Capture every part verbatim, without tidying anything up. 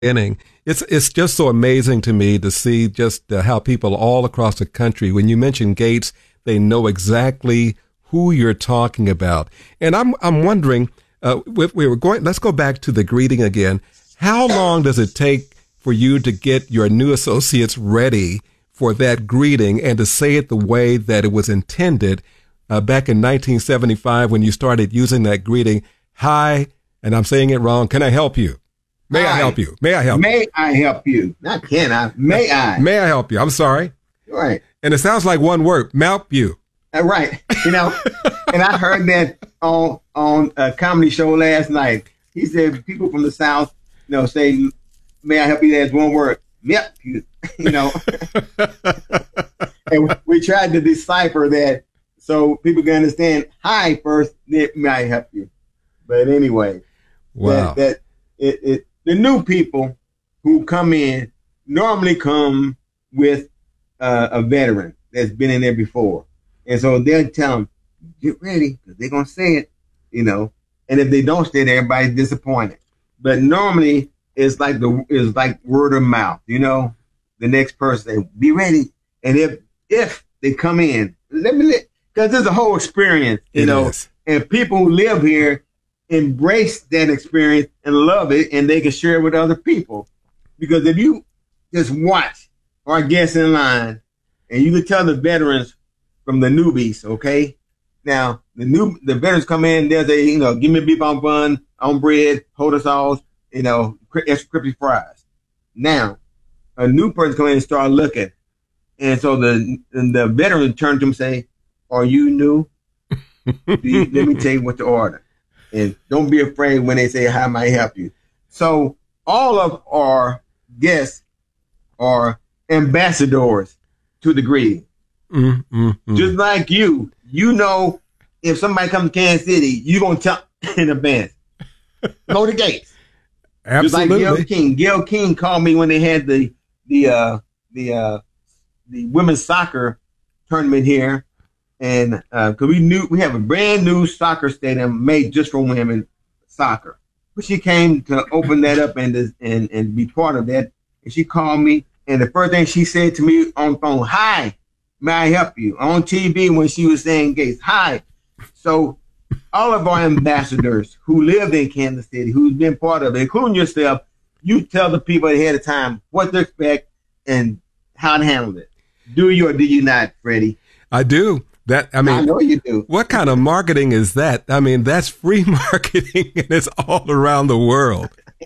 inning. It's it's just so amazing to me to see just uh, how people all across the country, when you mention Gates, they know exactly who you're talking about. And I'm I'm wondering, uh, if we were going, let's go back to the greeting again. How long does it take for you to get your new associates ready for that greeting and to say it the way that it was intended uh, back in nineteen seventy-five when you started using that greeting? Hi, and I'm saying it wrong. Can I help you? May I, I help you? May I help may you? May I help you? Not can I. May I? May I help you? I'm sorry. Right. And it sounds like one word, help you. Uh, right. You know, and I heard that on on a comedy show last night. He said people from the South, you know, say, may I help you? There's one word, yep, you, you know. And we tried to decipher that so people can understand, hi first, then may I help you? But anyway, wow. that, that it, it the new people who come in normally come with uh, a veteran that's been in there before. And so they'll tell them, get ready, because they're going to say it, you know. And if they don't say it, everybody's disappointed. But normally, it's like the it's like word of mouth, you know. The next person say, be ready. And if if they come in, let me let, because there's a whole experience, you it know. Is. And people who live here embrace that experience and love it, and they can share it with other people. Because if you just watch our guests in line, and you can tell the veterans from the newbies, okay? Now, the new the veterans come in, they'll say, you know, give me a beef on bun, on bread, hold us sauce, you know, extra crispy fries. Now, a new person come in and start looking. And so the the veteran turn to them and say, are you new? you, let me tell you what to order. And don't be afraid when they say, how may I help you? So all of our guests are ambassadors to the greeting. Mm, mm, mm. Just like you, you know, if somebody comes to Kansas City, you're going to tell in advance. Go to Gates. Absolutely. Just like Gail King. Gail King called me when they had the the uh, the uh, the women's soccer tournament here, and because uh, we knew we have a brand new soccer stadium made just for women soccer. But she came to open that up and and and be part of that. And she called me, and the first thing she said to me on the phone, "Hi, may I help you?" On T V when she was saying Gates, "Hi." So all of our ambassadors who live in Kansas City, who's been part of it, including yourself, you tell the people ahead of time what to expect and how to handle it. Do you or do you not, Freddie? I do. That I mean, I know you do. What kind of marketing is that? I mean, that's free marketing, and it's all around the world.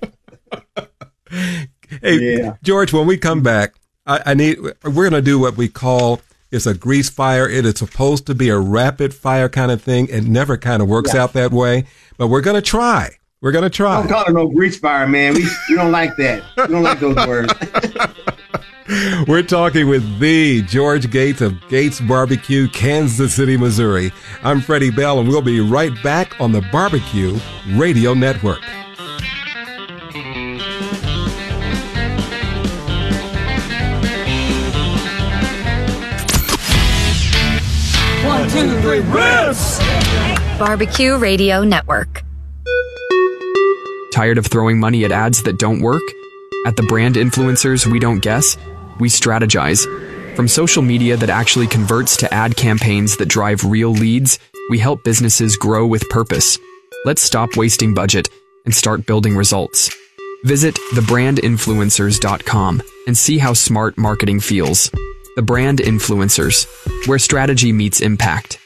Hey, yeah. George, when we come back, I, I need. We're going to do what we call. It's a grease fire. It is supposed to be a rapid fire kind of thing. It never kind of works yeah. out that way, but we're going to try. We're going to try. Don't call it no grease fire, man. We, we don't like that. We don't like those words. We're talking with the George Gates of Gates Barbecue, Kansas City, Missouri. I'm Freddie Bell, and we'll be right back on the Barbecue Radio Network. One, two, three, ribs! Barbecue Radio Network. Tired of throwing money at ads that don't work? At the Brand Influencers We Don't Guess, we strategize. From social media that actually converts to ad campaigns that drive real leads, we help businesses grow with purpose. Let's stop wasting budget and start building results. Visit the brand influencers dot com and see how smart marketing feels. The Brand Influencers, where strategy meets impact.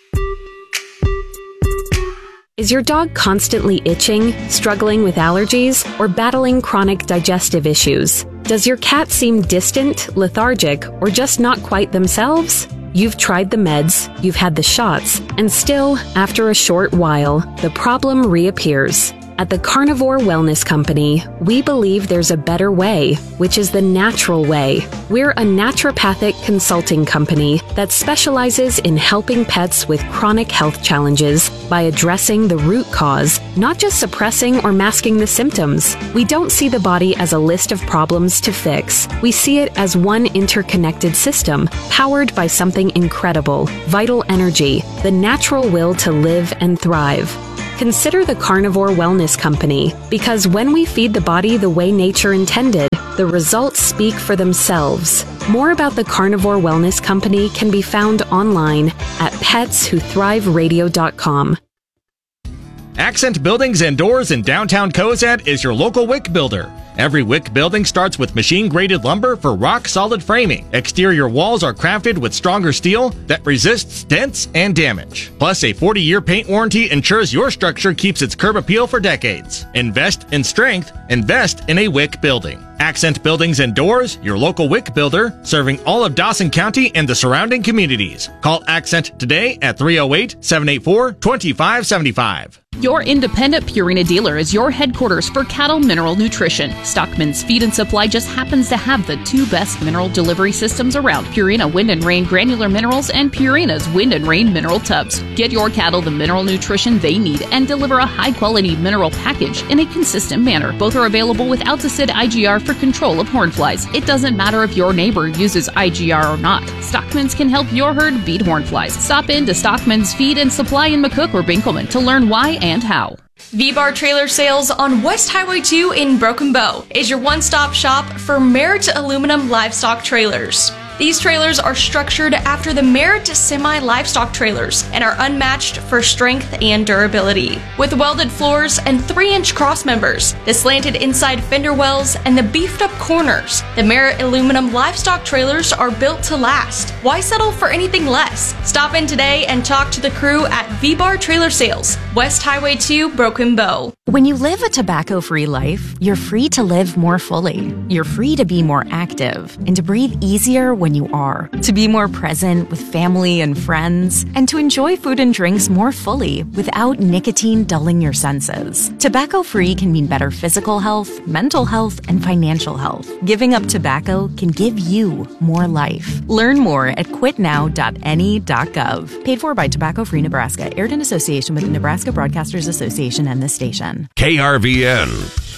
Is your dog constantly itching, struggling with allergies, or battling chronic digestive issues? Does your cat seem distant, lethargic, or just not quite themselves? You've tried the meds, you've had the shots, and still, after a short while, the problem reappears. At the Carnivore Wellness Company, we believe there's a better way, which is the natural way. We're a naturopathic consulting company that specializes in helping pets with chronic health challenges by addressing the root cause, not just suppressing or masking the symptoms. We don't see the body as a list of problems to fix. We see it as one interconnected system, powered by something incredible, vital energy, the natural will to live and thrive. Consider the Carnivore Wellness Company, because when we feed the body the way nature intended, the results speak for themselves. More about the Carnivore Wellness Company can be found online at pets who thrive radio dot com. Accent Buildings and Doors in downtown Cozad is your local wick builder. Every wick building starts with machine-graded lumber for rock-solid framing. Exterior walls are crafted with stronger steel that resists dents and damage. Plus, a forty-year paint warranty ensures your structure keeps its curb appeal for decades. Invest in strength. Invest in a wick building. Accent Buildings and Doors, your local wick builder, serving all of Dawson County and the surrounding communities. Call Accent today at three oh eight, seven eight four, two five seven five. Your independent Purina dealer is your headquarters for cattle mineral nutrition. Stockman's Feed and Supply just happens to have the two best mineral delivery systems around, Purina Wind and Rain Granular Minerals and Purina's Wind and Rain Mineral Tubs. Get your cattle the mineral nutrition they need and deliver a high-quality mineral package in a consistent manner. Both are available with Alticid I G R for control of hornflies. It doesn't matter if your neighbor uses I G R or not. Stockman's can help your herd beat hornflies. Stop in to Stockman's Feed and Supply in McCook or Binkelman to learn why and how. V-Bar Trailer Sales on West Highway two in Broken Bow is your one-stop shop for Merritt Aluminum Livestock Trailers. These trailers are structured after the Merritt semi-livestock trailers and are unmatched for strength and durability. With welded floors and three inch cross members, the slanted inside fender wells, and the beefed-up corners, the Merritt Aluminum Livestock trailers are built to last. Why settle for anything less? Stop in today and talk to the crew at V-Bar Trailer Sales, West Highway two, Broken Bow. When you live a tobacco-free life, you're free to live more fully. You're free to be more active and to breathe easier when you are, to be more present with family and friends, and to enjoy food and drinks more fully without nicotine dulling your senses. Tobacco-free can mean better physical health, mental health, and financial health. Giving up tobacco can give you more life. Learn more at quit now dot N E dot gov. Paid for by Tobacco Free Nebraska. Aired in association with the Nebraska Broadcasters Association and this station. K R V N,